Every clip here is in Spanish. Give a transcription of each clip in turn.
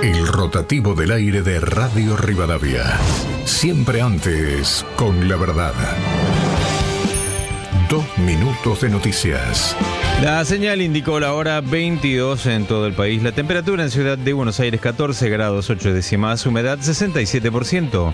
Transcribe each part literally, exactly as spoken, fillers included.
El rotativo del aire de Radio Rivadavia. Siempre antes, con la verdad. Dos minutos de noticias. La señal indicó la hora veintidós en todo el país. La temperatura en Ciudad de Buenos Aires catorce grados ocho décimas, humedad sesenta y siete por ciento.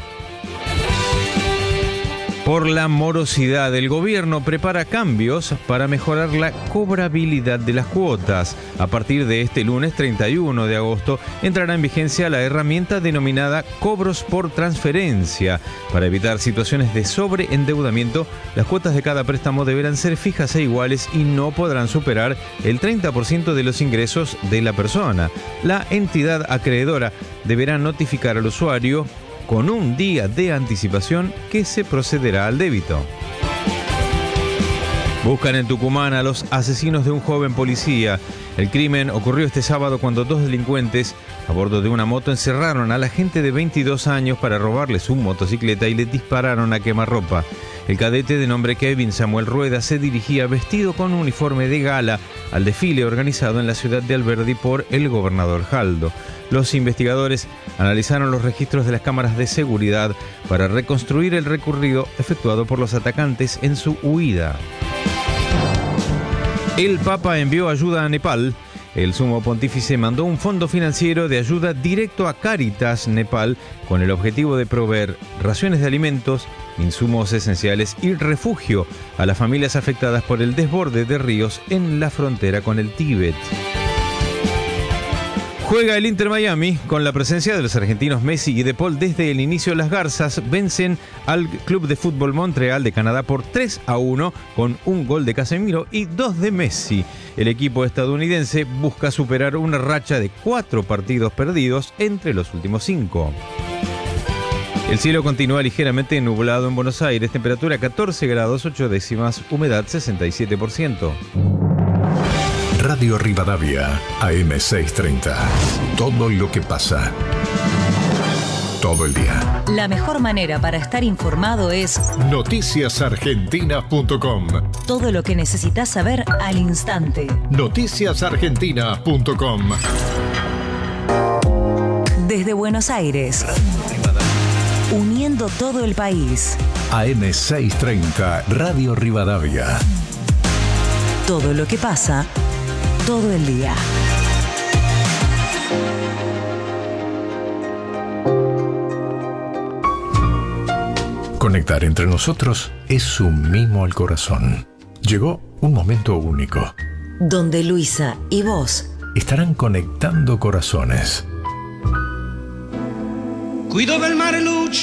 Por la morosidad, el gobierno prepara cambios para mejorar la cobrabilidad de las cuotas. A partir de este lunes treinta y uno de agosto entrará en vigencia la herramienta denominada cobros por transferencia. Para evitar situaciones de sobreendeudamiento, las cuotas de cada préstamo deberán ser fijas e iguales y no podrán superar el treinta por ciento de los ingresos de la persona. La entidad acreedora deberá notificar al usuario con un día de anticipación que se procederá al débito. Buscan en Tucumán a los asesinos de un joven policía. El crimen ocurrió este sábado cuando dos delincuentes a bordo de una moto encerraron a la gente de veintidós años para robarle su motocicleta y le dispararon a quemarropa. El cadete de nombre Kevin Samuel Rueda se dirigía vestido con un uniforme de gala al desfile organizado en la ciudad de Alberdi por el gobernador Jaldo. Los investigadores analizaron los registros de las cámaras de seguridad para reconstruir el recorrido efectuado por los atacantes en su huida. El Papa envió ayuda a Nepal. El sumo pontífice mandó un fondo financiero de ayuda directo a Cáritas Nepal con el objetivo de proveer raciones de alimentos, insumos esenciales y refugio a las familias afectadas por el desborde de ríos en la frontera con el Tíbet. Juega el Inter Miami con la presencia de los argentinos Messi y De Paul. Desde el inicio, las Garzas vencen al Club de Fútbol Montreal de Canadá por tres a uno con un gol de Casemiro y dos de Messi. El equipo estadounidense busca superar una racha de cuatro partidos perdidos entre los últimos cinco. El cielo continúa ligeramente nublado en Buenos Aires, temperatura catorce grados ocho décimas, humedad sesenta y siete por ciento. Radio Rivadavia, A M seiscientos treinta. Todo lo que pasa. Todo el día. La mejor manera para estar informado es noticias argentinas punto com. Todo lo que necesitas saber al instante. noticias argentinas punto com. Desde Buenos Aires. Uniendo todo el país. A M seiscientos treinta, Radio Rivadavia. Todo lo que pasa, todo el día. Conectar entre nosotros es un mimo al corazón. Llegó un momento único. Donde Luisa y vos estarán conectando corazones. Guido del Mare Luce.